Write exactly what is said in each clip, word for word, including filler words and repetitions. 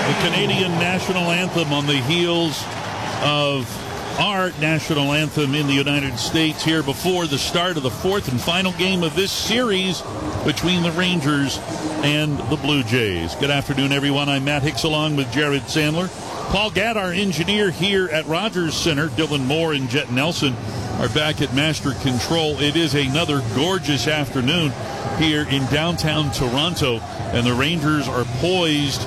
The Canadian national anthem on the heels of our national anthem in the United States here before the start of the fourth and final game of this series between the Rangers and the Blue Jays. Good afternoon, everyone. I'm Matt Hicks along with Jared Sandler. Paul Gadd, our engineer here at Rogers Center. Dylan Moore and Jet Nelson are back at Master Control. It is another gorgeous afternoon here in downtown Toronto, and the Rangers are poised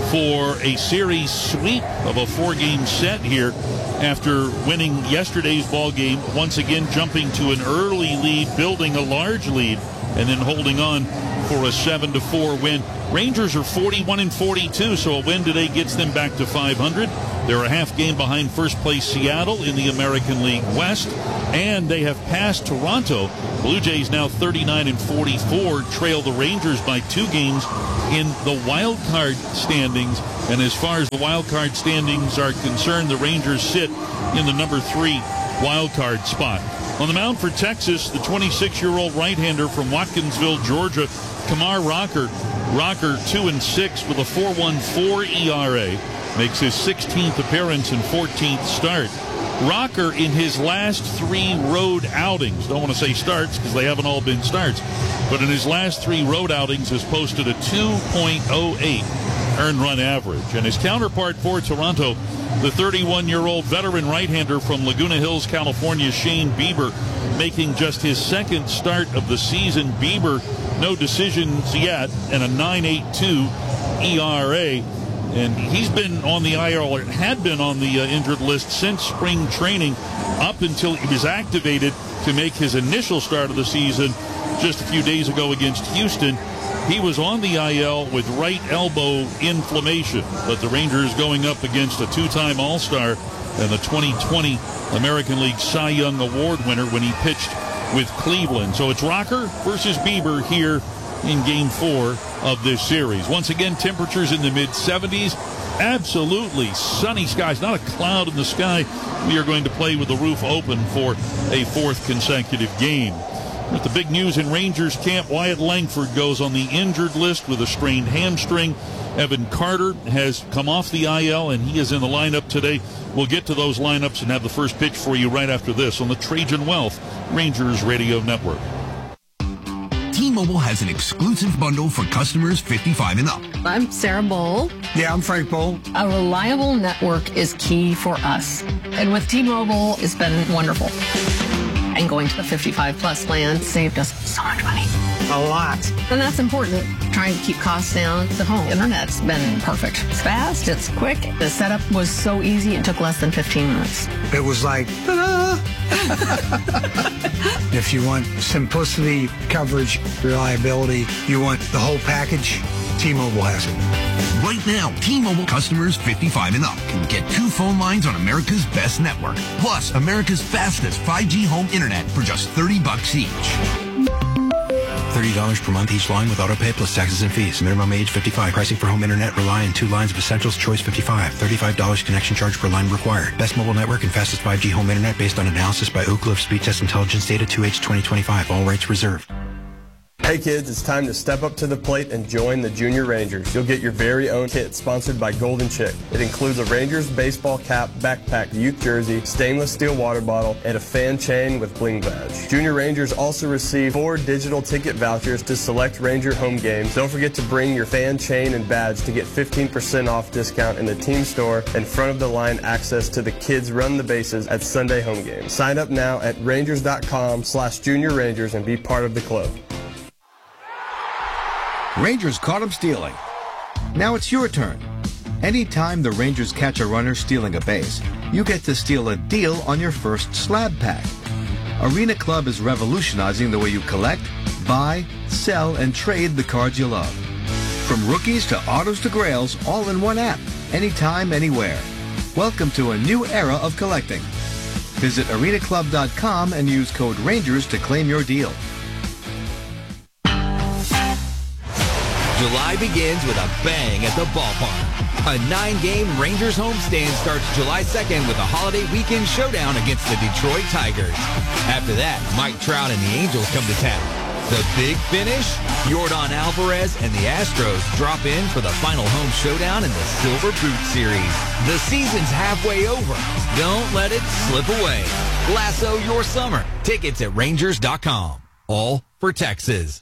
for a series sweep of a four-game set here after winning yesterday's ball game, once again jumping to an early lead, building a large lead, and then holding on for a seven to four win. Rangers are forty-one and forty-two, so a win today gets them back to five hundred. They're a half game behind first place Seattle in the American League West, and they have passed Toronto. Blue Jays now thirty-nine and forty-four, trail the Rangers by two games in the wild card standings. And as far as the wild card standings are concerned, the Rangers sit in the number three wild card spot. On the mound for Texas, the twenty-six-year-old right-hander from Watkinsville, Georgia, Kamar Rocker. Rocker two and six with a four point one four E R A, makes his sixteenth appearance and fourteenth start. Rocker, in his last three road outings, don't want to say starts because they haven't all been starts, but in his last three road outings has posted a two point oh eight earned run average. And his counterpart for Toronto, the thirty-one-year-old veteran right-hander from Laguna Hills, California, Shane Bieber, making just his second start of the season. Bieber, no decisions yet, and a nine point eight two E R A. And he's been on the I R, or had been on the uh, injured list since spring training, up until he was activated to make his initial start of the season just a few days ago against Houston. He was on the I L with right elbow inflammation, but the Rangers going up against a two-time All-Star and the twenty twenty American League Cy Young Award winner when he pitched with Cleveland. So it's Rocker versus Bieber here in Game four of this series. Once again, temperatures in the mid seventies. Absolutely sunny skies, not a cloud in the sky. We are going to play with the roof open for a fourth consecutive game. With the big news in Rangers camp, Wyatt Langford goes on the injured list with a strained hamstring. Evan Carter has come off the I L, and he is in the lineup today. We'll get to those lineups and have the first pitch for you right after this on the Trajan Wealth Rangers Radio Network. T-Mobile has an exclusive bundle for customers fifty-five and up. I'm Sarah Bowl. Yeah, I'm Frank Bowl. A reliable network is key for us. And with T-Mobile, it's been wonderful. And going to the fifty-five plus plan saved us so much money. A lot. And that's important. Trying to keep costs down. The home internet's been perfect. It's fast, it's quick. The setup was so easy, it took less than fifteen minutes. It was like, ta-da! If you want simplicity, coverage, reliability, you want the whole package, T-Mobile has it. Right now, T-Mobile customers fifty-five and up can get two phone lines on America's best network, plus America's fastest five G home internet for just thirty bucks each. thirty dollars per month each line with auto pay plus taxes and fees. Minimum age fifty-five. Pricing for home internet rely on two lines of Essentials Choice fifty-five. thirty-five dollars connection charge per line required. Best mobile network and fastest five G home internet based on analysis by Ookla of Speed Test Intelligence Data two H twenty twenty-five. All rights reserved. Hey kids, it's time to step up to the plate and join the Junior Rangers. You'll get your very own kit sponsored by Golden Chick. It includes a Rangers baseball cap, backpack, youth jersey, stainless steel water bottle, and a fan chain with bling badge. Junior Rangers also receive four digital ticket vouchers to select Ranger home games. Don't forget to bring your fan chain and badge to get fifteen percent off discount in the team store and front of the line access to the Kids Run the Bases at Sunday home games. Sign up now at rangers.com slash junior rangers and be part of the club. Rangers caught him stealing. Now it's your turn. Anytime the Rangers catch a runner stealing a base, you get to steal a deal on your first slab pack. Arena Club is revolutionizing the way you collect, buy, sell, and trade the cards you love. From rookies to autos to grails, all in one app, anytime, anywhere. Welcome to a new era of collecting. Visit arena club dot com and use code RANGERS to claim your deal. July begins with a bang at the ballpark. A nine-game Rangers homestand starts July second with a holiday weekend showdown against the Detroit Tigers. After that, Mike Trout and the Angels come to town. The big finish? Yordan Alvarez and the Astros drop in for the final home showdown in the Silver Boot Series. The season's halfway over. Don't let it slip away. Lasso your summer. Tickets at Rangers dot com. All for Texas.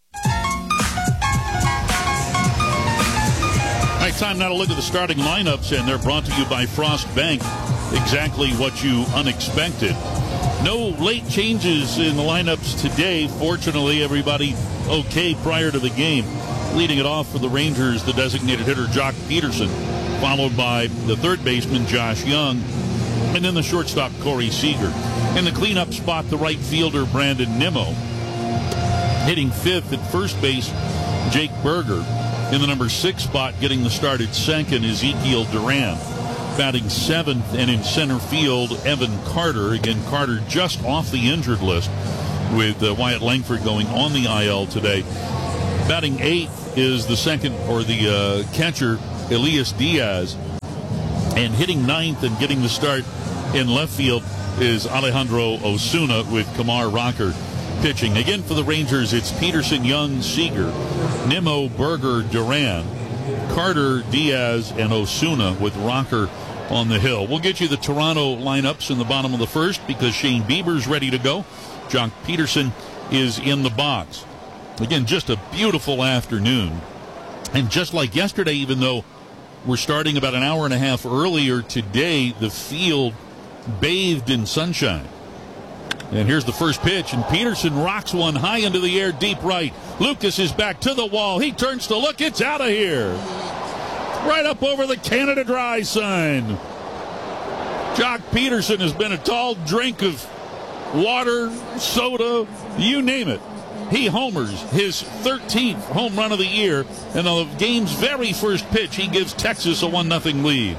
All right, time now to look at the starting lineups, and they're brought to you by Frost Bank. Exactly what you unexpected. No late changes in the lineups today. Fortunately, everybody okay prior to the game. Leading it off for the Rangers, the designated hitter, Jock Peterson, followed by the third baseman, Josh Young, and then the shortstop, Corey Seager. In the cleanup spot, the right fielder, Brandon Nimmo. Hitting fifth at first base, Jake Berger. In the number six spot, getting the start at second, Ezekiel Duran. Batting seventh and in center field, Evan Carter. Again, Carter just off the injured list with uh, Wyatt Langford going on the I L today. Batting eighth is the second, or the uh, catcher, Elias Diaz. And hitting ninth and getting the start in left field is Alejandro Osuna with Kamar Rocker pitching. Again, for the Rangers, it's Peterson, Young, Seager, Nimmo, Berger, Duran, Carter, Diaz, and Osuna with Rocker on the hill. We'll get you the Toronto lineups in the bottom of the first because Shane Bieber's ready to go. Jock Peterson is in the box. Again, just a beautiful afternoon. And just like yesterday, even though we're starting about an hour and a half earlier today, the field bathed in sunshine. And here's the first pitch, and Peterson rocks one high into the air, deep right. Lucas is back to the wall. He turns to look. It's out of here. Right up over the Canada Dry sign. Jock Peterson has been a tall drink of water, soda, you name it. He homers his thirteenth home run of the year, and on the game's very first pitch, he gives Texas a one nothing lead.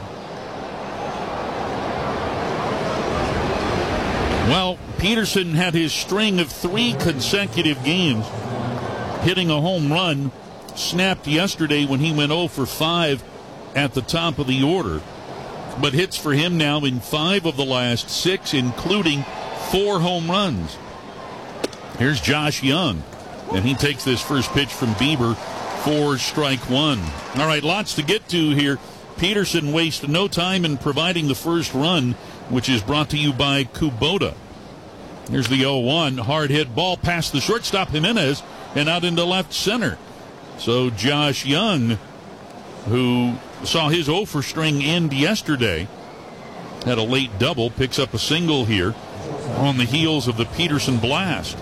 Well, Peterson had his string of three consecutive games hitting a home run snapped yesterday when he went oh for five at the top of the order. But hits for him now in five of the last six, including four home runs. Here's Josh Young, and he takes this first pitch from Bieber for strike one. All right, lots to get to here. Peterson wasted no time in providing the first run, which is brought to you by Kubota. Here's the oh one, hard hit ball past the shortstop Jimenez and out into left center. So Josh Young, who saw his oh for string end yesterday, had a late double, picks up a single here on the heels of the Peterson blast.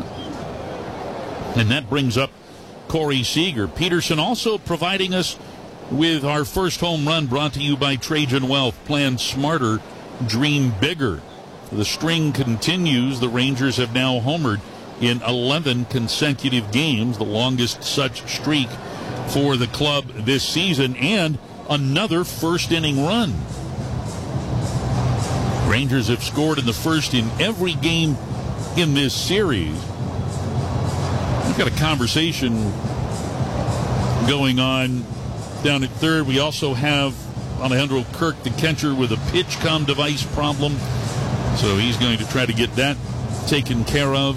And that brings up Corey Seager. Peterson also providing us with our first home run, brought to you by Trajan Wealth. Plan smarter, dream bigger. The string continues. The Rangers have now homered in eleven consecutive games, the longest such streak for the club this season, and another first inning run. Rangers have scored in the first in every game in this series. We've got a conversation going on down at third. We also have Alejandro Kirk, the catcher, with a PitchCom device problem. So he's going to try to get that taken care of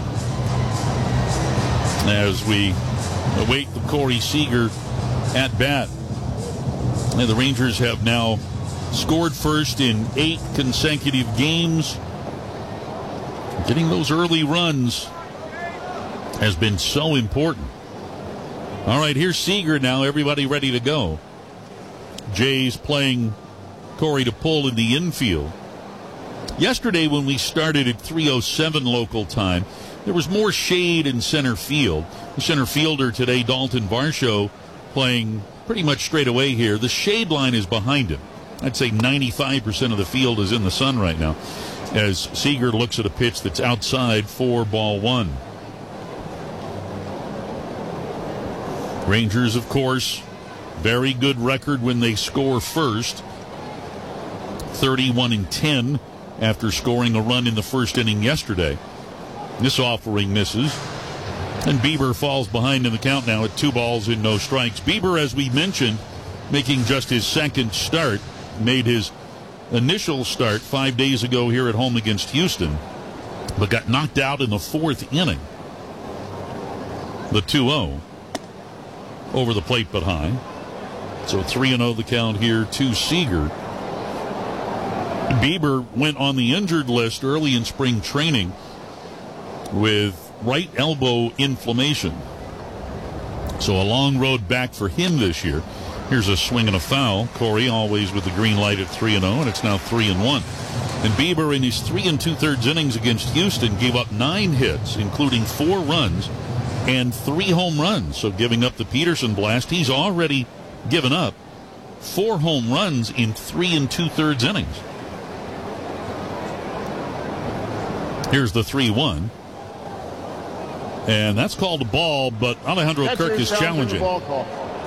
as we await the Corey Seager at bat. And the Rangers have now scored first in eight consecutive games. Getting those early runs has been so important. All right, here's Seager now. Everybody ready to go. Jays playing Corey to pull in the infield. Yesterday when we started at three oh seven local time, there was more shade in center field. The center fielder today, Dalton Varsho, playing pretty much straight away here. The shade line is behind him. I'd say ninety-five percent of the field is in the sun right now as Seager looks at a pitch that's outside for ball one. Rangers, of course, very good record when they score first. thirty-one and ten after scoring a run in the first inning yesterday. This offering misses, and Bieber falls behind in the count now at two balls and no strikes. Bieber, as we mentioned, making just his second start, made his initial start five days ago here at home against Houston, but got knocked out in the fourth inning. The two oh. Over the plate but high. So three and oh the count here to Seager. Bieber went on the injured list early in spring training with right elbow inflammation. So a long road back for him this year. Here's a swing and a foul. Corey always with the green light at three and oh, and it's now three and one. And Bieber in his three and two-thirds innings against Houston gave up nine hits, including four runs and three home runs. So giving up the Peterson blast, he's already given up four home runs in three and two-thirds innings. Here's the three one. And that's called a ball, but Alejandro That's Kirk is challenging. Ball call.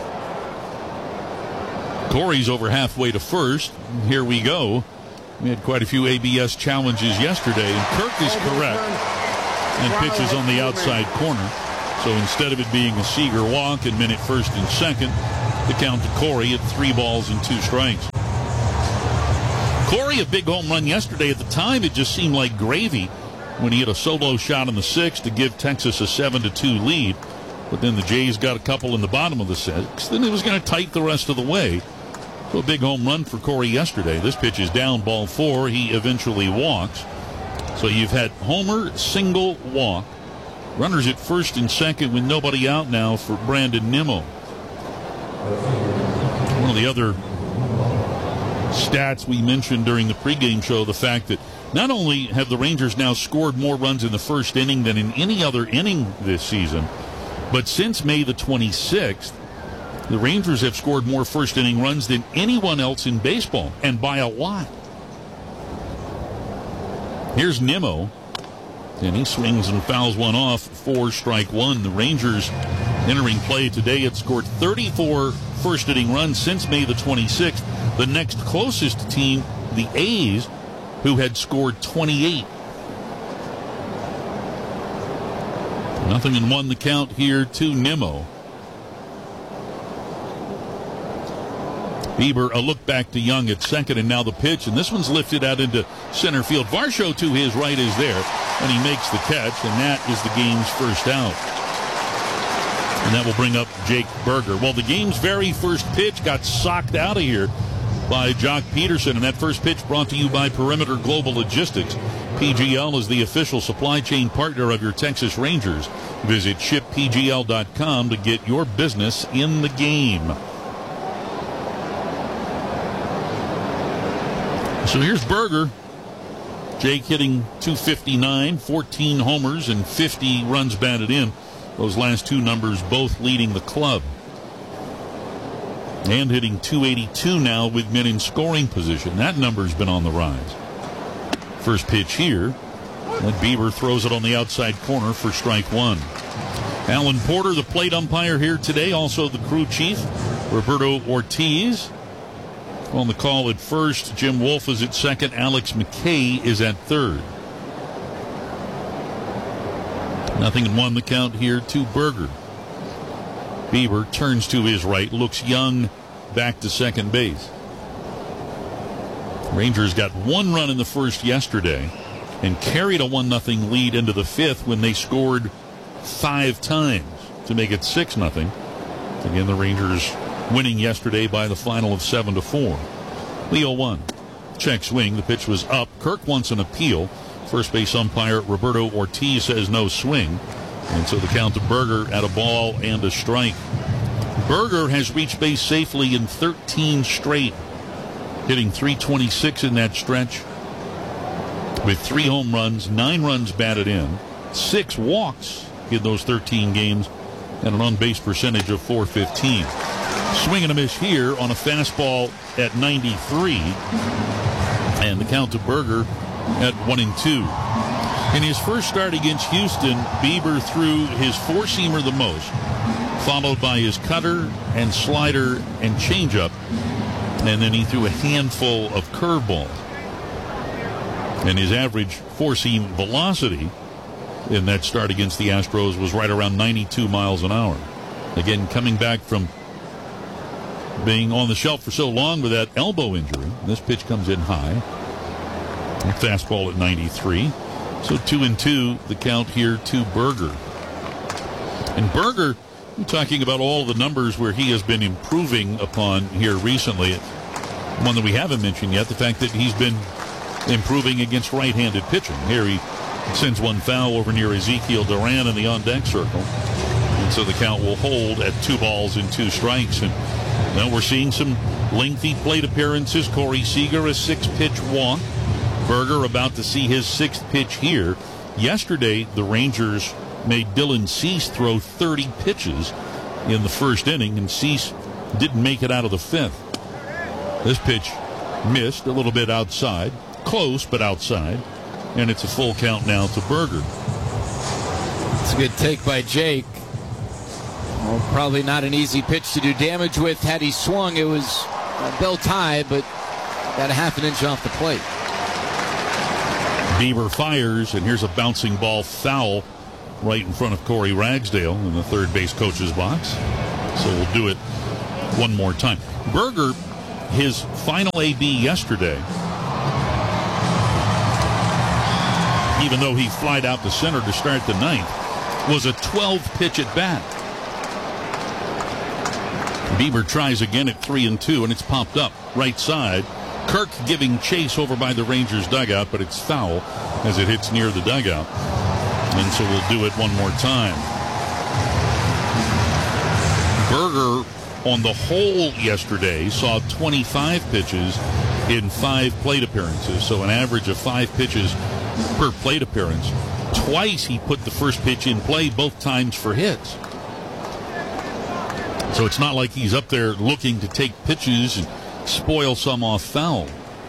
Corey's over halfway to first. Here we go. We had quite a few A B S challenges yesterday, and Kirk is correct and pitches on the outside corner. So instead of it being a Seager walk and minute first and second, the count to Corey at three balls and two strikes. Corey, a big home run yesterday. At the time, it just seemed like gravy when he hit a solo shot in the sixth to give Texas a seven to two lead. But then the Jays got a couple in the bottom of the sixth. Then it was going to tight the rest of the way. So a big home run for Corey yesterday. This pitch is down, ball four. He eventually walks. So you've had homer, single, walk. Runners at first and second with nobody out now for Brandon Nimmo. One of the other stats we mentioned during the pregame show, the fact that not only have the Rangers now scored more runs in the first inning than in any other inning this season, but since May the twenty-sixth, the Rangers have scored more first inning runs than anyone else in baseball, and by a lot. Here's Nimmo, and he swings and fouls one off for strike one. The Rangers entering play today had scored thirty-four first inning runs since May the twenty-sixth. The next closest team, the A's, who had scored twenty-eight. Nothing in one the count here to Nimmo. Bieber, a look back to Young at second, and now the pitch, and this one's lifted out into center field. Varsho to his right is there, and he makes the catch, and that is the game's first out. And that will bring up Jake Burger. Well, the game's very first pitch got socked out of here by Jock Peterson, and that first pitch brought to you by Perimeter Global Logistics. P G L is the official supply chain partner of your Texas Rangers. Visit ship p g l dot com to get your business in the game. So here's Burger. Jake hitting two fifty-nine, fourteen homers, and fifty runs batted in. Those last two numbers both leading the club. And hitting two eighty-two now with men in scoring position. That number's been on the rise. First pitch here. And Bieber throws it on the outside corner for strike one. Alan Porter, the plate umpire here today. Also the crew chief, Roberto Ortiz. On the call at first, Jim Wolf is at second. Alex McKay is at third. Nothing in one the count here to Burger. Bieber turns to his right, looks Young back to second base. Rangers got one run in the first yesterday and carried a one nothing lead into the fifth when they scored five times to make it six nothing. Again, the Rangers winning yesterday by the final of seven to four. Leo one. Check swing. The pitch was up. Kirk wants an appeal. First base umpire Roberto Ortiz says no swing. And so the count to Burger at a ball and a strike. Burger has reached base safely in thirteen straight, hitting three twenty-six in that stretch with three home runs, nine runs batted in, six walks in those thirteen games, and an on-base percentage of four fifteen. Swing and a miss here on a fastball at ninety-three, and the count to Burger at one and two. In his first start against Houston, Bieber threw his four-seamer the most, followed by his cutter and slider and changeup, and then he threw a handful of curveballs. And his average four-seam velocity in that start against the Astros was right around ninety-two miles an hour. Again, coming back from being on the shelf for so long with that elbow injury. This pitch comes in high. Fastball at ninety-three. So two and two, the count here to Burger. And Berger, we're talking about all the numbers where he has been improving upon here recently. One that we haven't mentioned yet, the fact that he's been improving against right-handed pitching. Here he sends one foul over near Ezekiel Duran in the on-deck circle. And so the count will hold at two balls and two strikes. And now we're seeing some lengthy plate appearances. Corey Seager, a six-pitch walk. Berger about to see his sixth pitch here. Yesterday, the Rangers made Dylan Cease throw thirty pitches in the first inning, and Cease didn't make it out of the fifth. This pitch missed a little bit outside. Close, but outside. And it's a full count now to Berger. It's a good take by Jake. Well, probably not an easy pitch to do damage with. Had he swung, it was a belt high, but got a half an inch off the plate. Bieber fires, and here's a bouncing ball foul right in front of Corey Ragsdale in the third base coach's box. So we'll do it one more time. Berger, his final A B yesterday, even though he flied out to center to start the ninth, was a twelve-pitch at bat. Bieber tries again at three and two, and it's popped up right side. Kirk giving chase over by the Rangers dugout, but it's foul as it hits near the dugout. And so we'll do it one more time. Berger, on the whole yesterday, saw twenty-five pitches in five plate appearances, so an average of five pitches per plate appearance. Twice he put the first pitch in play, both times for hits. So it's not like he's up there looking to take pitches and spoil some off foul.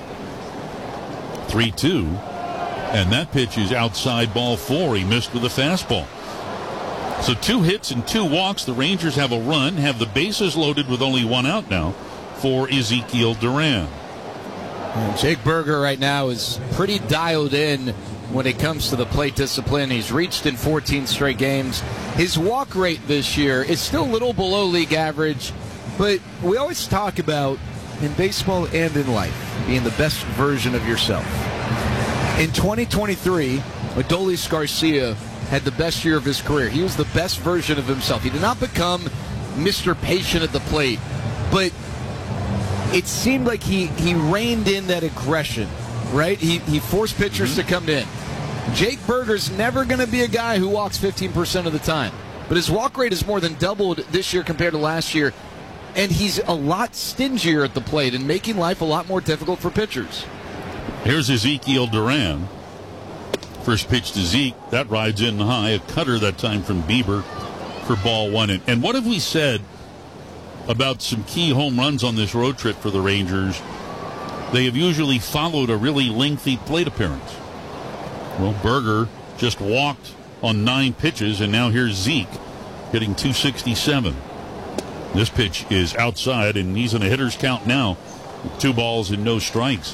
three two. And that pitch is outside ball four. He missed with a fastball. So two hits and two walks. The Rangers have a run, have the bases loaded with only one out now for Ezekiel Duran. And Jake Berger right now is pretty dialed in when it comes to the plate discipline. He's reached in fourteen straight games. His walk rate this year is still a little below league average, but we always talk about, in baseball and in life, being the best version of yourself. In twenty twenty-three, Adolis Garcia had the best year of his career. He was the best version of himself. He did not become Mister Patient at the plate, but it seemed like he, he reined in that aggression, right? He, he forced pitchers mm-hmm. to come in. Jake Berger's never going to be a guy who walks fifteen percent of the time, but his walk rate has more than doubled this year compared to last year, and he's a lot stingier at the plate and making life a lot more difficult for pitchers. Here's Ezekiel Duran. First pitch to Zeke. That rides in high. A cutter that time from Bieber for ball one. And, and what have we said about some key home runs on this road trip for the Rangers? They have usually followed a really lengthy plate appearance. Well, Berger just walked on nine pitches, and now here's Zeke hitting two sixty-seven. This pitch is outside, and he's in a hitter's count now with two balls and no strikes.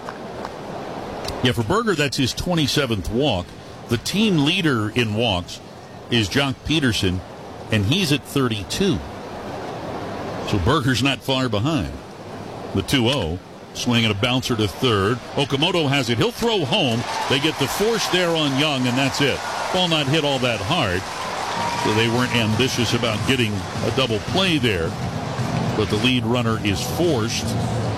Yeah, for Berger, that's his twenty-seventh walk. The team leader in walks is Jock Peterson, and he's at thirty-two. So Berger's not far behind. The two oh, swinging a bouncer to third. Okamoto has it. He'll throw home. They get the force there on Young, and that's it. Ball not hit all that hard, so they weren't ambitious about getting a double play there. But the lead runner is forced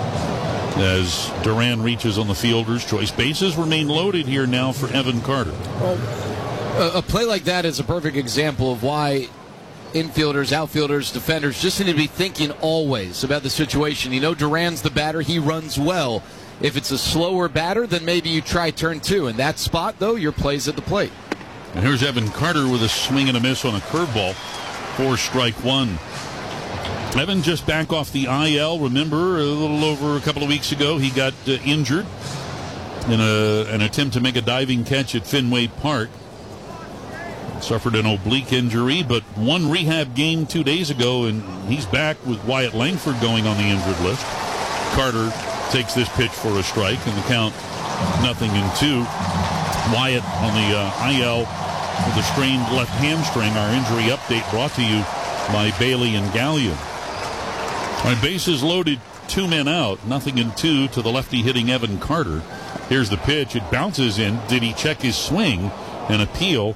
as Duran reaches on the fielder's choice. Bases remain loaded here now for Evan Carter. Well, a, a play like that is a perfect example of why infielders, outfielders, defenders just need to be thinking always about the situation. You know, Duran's the batter. He runs well. If it's a slower batter, then maybe you try turn two. In that spot, though, your play's at the plate. And here's Evan Carter with a swing and a miss on a curveball for strike one. Evan just back off the I L. Remember, a little over a couple of weeks ago, he got uh, injured in a, an attempt to make a diving catch at Fenway Park. Suffered an oblique injury, but one rehab game two days ago, and he's back with Wyatt Langford going on the injured list. Carter takes this pitch for a strike, and the count nothing in two. Wyatt on the uh, I L with a strained left hamstring. Our injury update brought to you by Bailey and Gallion. All right, bases loaded, two men out, nothing in two to the lefty hitting Evan Carter. Here's the pitch. It bounces in. Did he check his swing and appeal?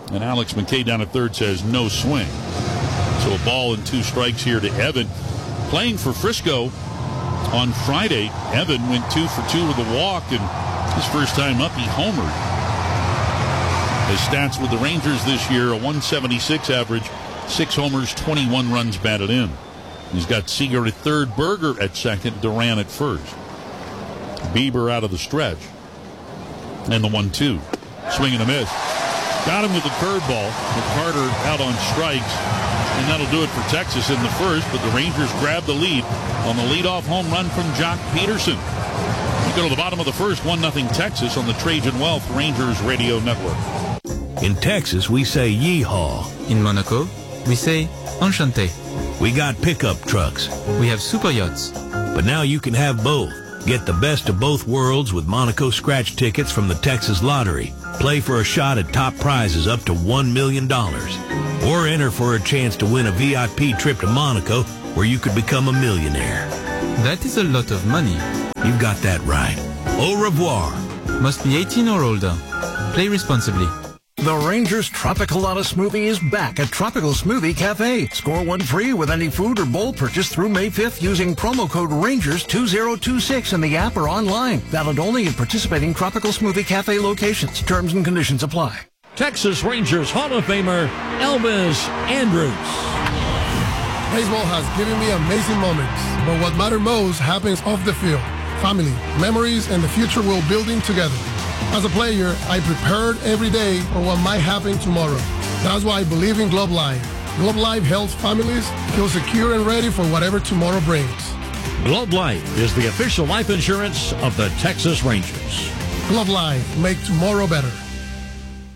And Alex McKay down at third says no swing. So a ball and two strikes here to Evan. Playing for Frisco on Friday, Evan went two for two with a walk, and his first time up, he homered. His stats with the Rangers this year, a one seventy-six average, six homers, twenty-one runs batted in. He's got Seager at third, Berger at second, Duran at first. Bieber out of the stretch. And the one two. Swing and a miss. Got him with the curveball. McCarter out on strikes. And that'll do it for Texas in the first, but the Rangers grab the lead on the leadoff home run from Jock Peterson. We go to the bottom of the first, one nothing Texas on the Trajan Wealth Rangers Radio Network. In Texas, we say yeehaw. In Monaco, we say enchanté. We got pickup trucks. We have super yachts. But now you can have both. Get the best of both worlds with Monaco scratch tickets from the Texas Lottery. Play for a shot at top prizes up to one million dollars. Or enter for a chance to win a V I P trip to Monaco where you could become a millionaire. That is a lot of money. You've got that right. Au revoir. Must be eighteen or older. Play responsibly. The Rangers Tropicalata Smoothie is back at Tropical Smoothie Cafe. Score one free with any food or bowl purchase through May fifth using promo code Rangers two zero two six in the app or online. Valid only in participating Tropical Smoothie Cafe locations. Terms and conditions apply. Texas Rangers Hall of Famer Elvis Andrus. Baseball has given me amazing moments, but what matters most happens off the field. Family, memories, and the future we're building together. As a player, I prepared every day for what might happen tomorrow. That's why I believe in Globe Life. Globe Life helps families feel secure and ready for whatever tomorrow brings. Globe Life is the official life insurance of the Texas Rangers. Globe Life, make tomorrow better.